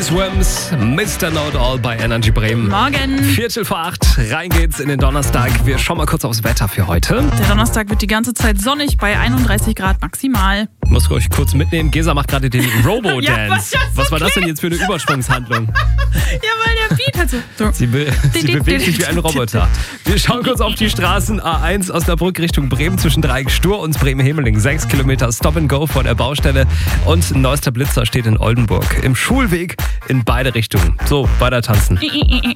Swims, Mr. Know-It-All bei Energy Bremen. Morgen. 7:45, rein geht's in den Donnerstag. Wir schauen mal kurz aufs Wetter für heute. Der Donnerstag wird die ganze Zeit sonnig bei 31 Grad maximal. Ich muss euch kurz mitnehmen. Gesa macht gerade den Robo-Dance. Ja, was war das denn jetzt für eine Übersprungshandlung? Ja, weil der Beat halt so. Sie bewegt sich wie ein Roboter. Wir schauen kurz auf die Straßen. A1 Osnabrück Richtung Bremen zwischen Dreieck Stur und Bremen-Hemeling. 6 Kilometer Stop and Go vor der Baustelle. Und ein neuester Blitzer steht in Oldenburg. Im Schulweg in beide Richtungen. So, weiter tanzen.